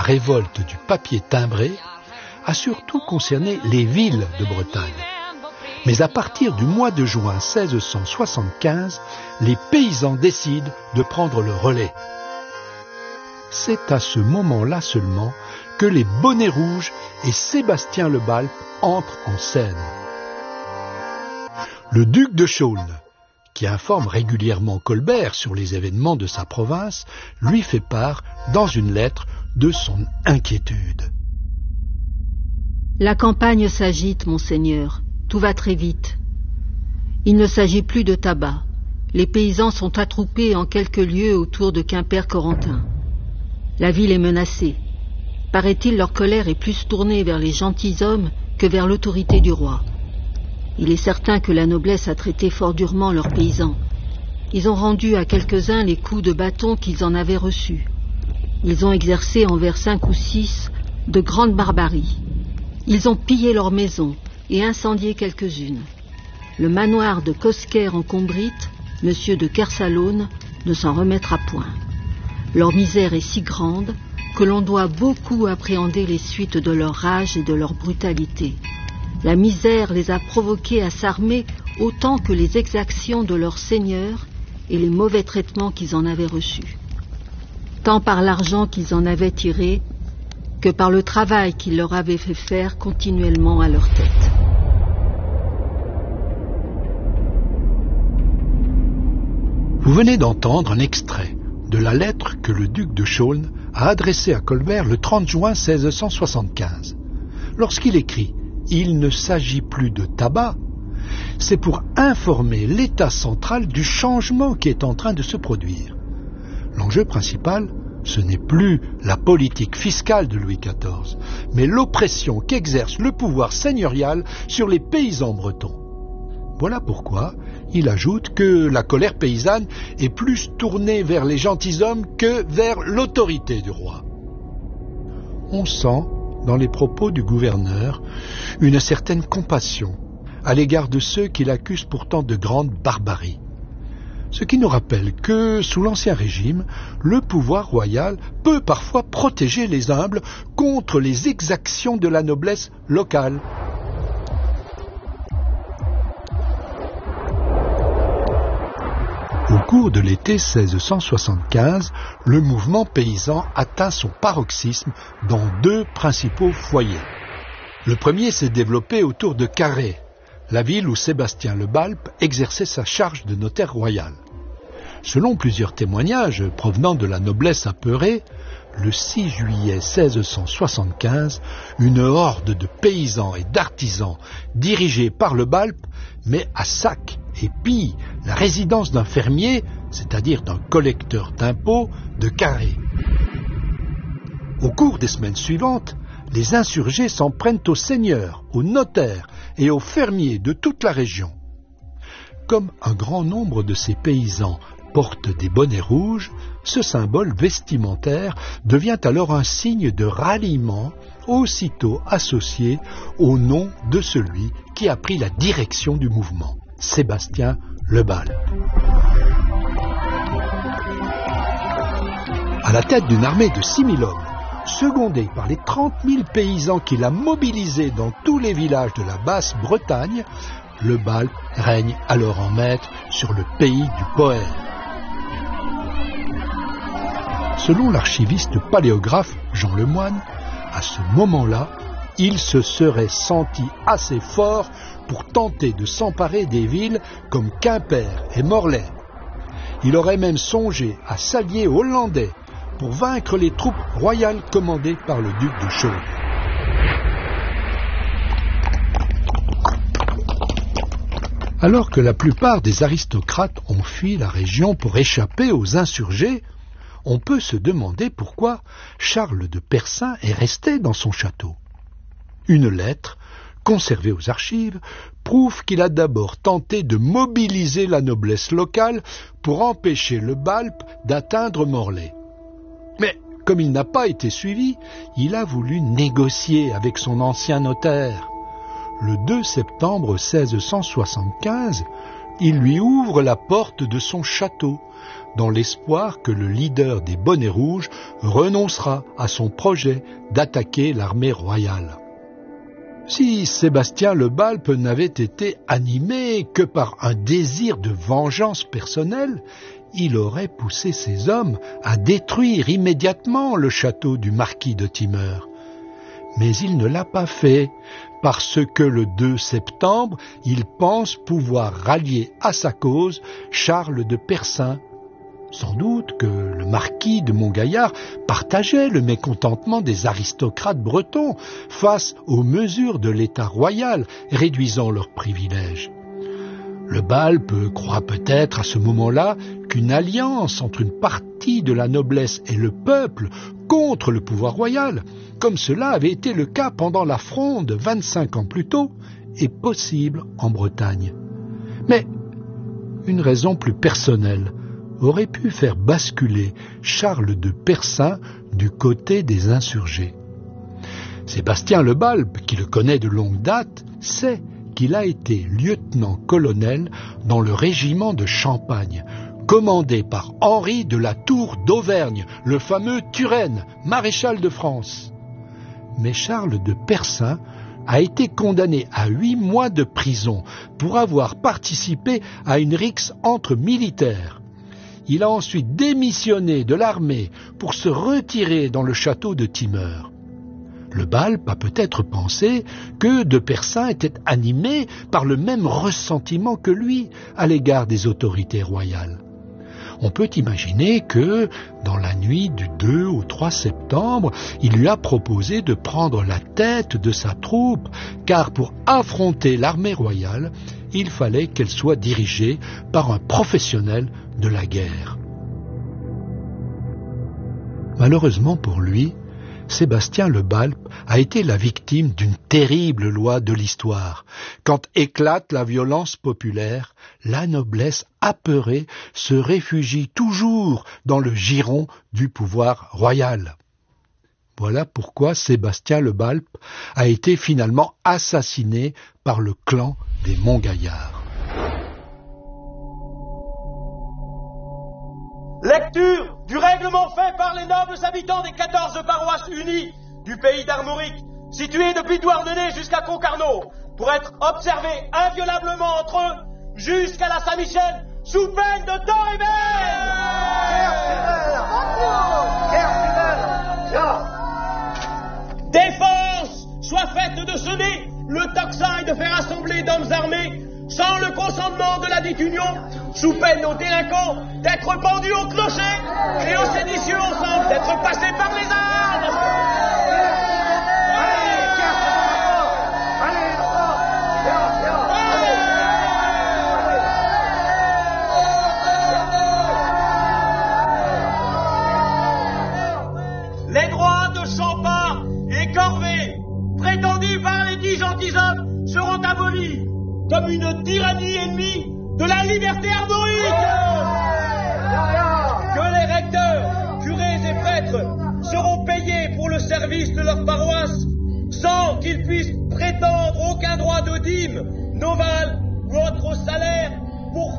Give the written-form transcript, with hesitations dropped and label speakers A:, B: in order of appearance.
A: révolte du papier timbré a surtout concerné les villes de Bretagne. Mais à partir du mois de juin 1675, les paysans décident de prendre le relais. C'est à ce moment-là seulement que les bonnets rouges et Sébastien Le Balp entrent en scène. Le duc de Chaulnes, qui informe régulièrement Colbert sur les événements de sa province, lui fait part, dans une lettre, de son inquiétude.
B: La campagne s'agite, monseigneur. Tout va très vite. Il ne s'agit plus de tabac. Les paysans sont attroupés en quelques lieues autour de Quimper-Corentin. La ville est menacée. Paraît-il, leur colère est plus tournée vers les gentilshommes que vers l'autorité du roi. Il est certain que la noblesse a traité fort durement leurs paysans. Ils ont rendu à quelques-uns les coups de bâton qu'ils en avaient reçus. Ils ont exercé envers 5 ou 6 de grandes barbaries. Ils ont pillé leurs maisons et incendié quelques-unes. Le manoir de Cosquer en Combrite, monsieur de Kersalone, ne s'en remettra point. Leur misère est si grande que l'on doit beaucoup appréhender les suites de leur rage et de leur brutalité. La misère les a provoqués à s'armer autant que les exactions de leurs seigneurs et les mauvais traitements qu'ils en avaient reçus. Tant par l'argent qu'ils en avaient tiré que par le travail qu'il leur avait fait faire continuellement à leur tête.
A: Vous venez d'entendre un extrait de la lettre que le duc de Chaulnes a adressée à Colbert le 30 juin 1675. Lorsqu'il écrit « Il ne s'agit plus de tabac », c'est pour informer l'État central du changement qui est en train de se produire. L'enjeu principal, ce n'est plus la politique fiscale de Louis XIV, mais l'oppression qu'exerce le pouvoir seigneurial sur les paysans bretons. Voilà pourquoi il ajoute que la colère paysanne est plus tournée vers les gentilshommes que vers l'autorité du roi. On sent, dans les propos du gouverneur, une certaine compassion à l'égard de ceux qu'il accuse pourtant de grande barbarie. Ce qui nous rappelle que, sous l'Ancien Régime, le pouvoir royal peut parfois protéger les humbles contre les exactions de la noblesse locale. Au cours de l'été 1675, le mouvement paysan atteint son paroxysme dans 2 principaux foyers. Le premier s'est développé autour de Carhaix, la ville où Sébastien Le Balp exerçait sa charge de notaire royal. Selon plusieurs témoignages provenant de la noblesse apeurée, le 6 juillet 1675, une horde de paysans et d'artisans dirigés par Le Balp met à sac et pille la résidence d'un fermier, c'est-à-dire d'un collecteur d'impôts, de Carhaix. Au cours des semaines suivantes, les insurgés s'en prennent aux seigneurs, aux notaires et aux fermiers de toute la région. Comme un grand nombre de ces paysans portent des bonnets rouges, ce symbole vestimentaire devient alors un signe de ralliement, aussitôt associé au nom de celui qui a pris la direction du mouvement, Sébastien Le Balp. À la tête d'une armée de 6 000 hommes, secondé par les 30 000 paysans qu'il a mobilisés dans tous les villages de la Basse-Bretagne, Le Balp règne alors en maître sur le pays du Poher. Selon l'archiviste paléographe Jean Lemoine, à ce moment-là, il se serait senti assez fort pour tenter de s'emparer des villes comme Quimper et Morlaix. Il aurait même songé à s'allier aux Hollandais pour vaincre les troupes royales commandées par le duc de Chaulnes. Alors que la plupart des aristocrates ont fui la région pour échapper aux insurgés, on peut se demander pourquoi Charles de Percin est resté dans son château. Une lettre, conservée aux archives, prouve qu'il a d'abord tenté de mobiliser la noblesse locale pour empêcher Le Balp d'atteindre Morlaix. Mais comme il n'a pas été suivi, il a voulu négocier avec son ancien notaire. Le 2 septembre 1675, il lui ouvre la porte de son château, dans l'espoir que le leader des bonnets rouges renoncera à son projet d'attaquer l'armée royale. Si Sébastien le Balpe n'avait été animé que par un désir de vengeance personnelle, il aurait poussé ses hommes à détruire immédiatement le château du marquis de Timeur. Mais il ne l'a pas fait, parce que le 2 septembre, il pense pouvoir rallier à sa cause Charles de Percin. Sans doute que le marquis de Montgaillard partageait le mécontentement des aristocrates bretons face aux mesures de l'État royal réduisant leurs privilèges. Le Balpe croit peut-être à ce moment-là qu'une alliance entre une partie de la noblesse et le peuple contre le pouvoir royal, comme cela avait été le cas pendant la Fronde 25 ans plus tôt, est possible en Bretagne. Mais une raison plus personnelle aurait pu faire basculer Charles de Percin du côté des insurgés. Sébastien le Balpe, qui le connaît de longue date, sait qu'il a été lieutenant-colonel dans le régiment de Champagne, commandé par Henri de la Tour d'Auvergne, le fameux Turenne, maréchal de France. Mais Charles de Percin a été condamné à 8 mois de prison pour avoir participé à une rixe entre militaires. Il a ensuite démissionné de l'armée pour se retirer dans le château de Timeur. Le Balpe a peut-être pensé que de Percin était animé par le même ressentiment que lui à l'égard des autorités royales. On peut imaginer que, dans la nuit du 2 au 3 septembre, il lui a proposé de prendre la tête de sa troupe, car pour affronter l'armée royale, il fallait qu'elle soit dirigée par un professionnel de la guerre. Malheureusement pour lui, Sébastien le Balpe a été la victime d'une terrible loi de l'histoire. Quand éclate la violence populaire, la noblesse apeurée se réfugie toujours dans le giron du pouvoir royal. Voilà pourquoi Sébastien le Balpe a été finalement assassiné par le clan des Montgaillard.
C: Lecture du règlement fait par les nobles habitants des 14 paroisses unies du pays d'Armorique, situées depuis Douarnenez jusqu'à Concarneau, pour être observées inviolablement entre eux jusqu'à la Saint-Michel, sous peine de temps et peine. Défense soit faite de sonner le tocsin et de faire assembler d'hommes armés sans le consentement de la dite union, sous peine aux délinquants d'être pendus au clocher et aux séditieux ensemble d'être passés par les armes. Les droits de Champard et Corvée, prétendus par les dits gentilshommes, seront abolis comme une tyrannie ennemie de la liberté armorique. Que les recteurs, curés et prêtres seront payés pour le service de leur paroisse sans qu'ils puissent prétendre aucun droit de dîme, novale ou autre salaire